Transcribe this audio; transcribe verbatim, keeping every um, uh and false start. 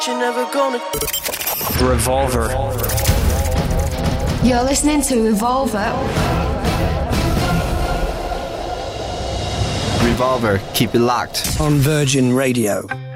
You're never gonna. Revolver. You're listening to Revolver. Revolver, keep it locked on Virgin Radio.